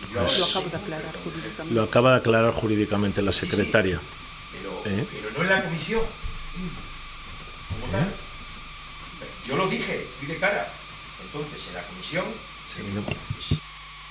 Pues, Lo acabo de aclarar jurídicamente. lo acaba de aclarar jurídicamente la secretaria. Pero no en la comisión. Como tal. Yo lo dije, fui de cara. Entonces, en la comisión...